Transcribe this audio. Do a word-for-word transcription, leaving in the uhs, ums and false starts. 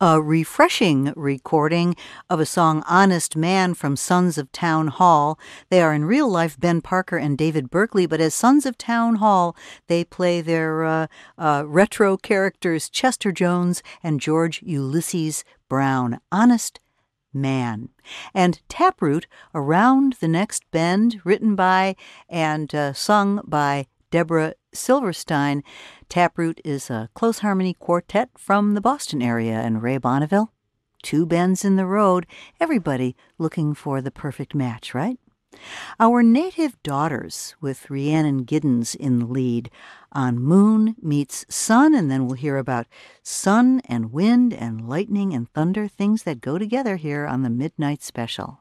A refreshing recording of a song Honest Man from Sons of Town Hall. They are in real life Ben Parker and David Berkeley, but as Sons of Town Hall, they play their uh, uh, retro characters Chester Jones and George Ulysses Brown. Honest Man. And Taproot, Around the Next Bend, written by and uh, sung by Deborah Silverstein. Taproot is a close harmony quartet from the Boston area, and Ray Bonneville. Two bends in the road, everybody looking for the perfect match, right? Our Native Daughters, with Rhiannon Giddens in the lead, on Moon Meets Sun, and then we'll hear about sun and wind and lightning and thunder, things that go together here on the Midnight Special.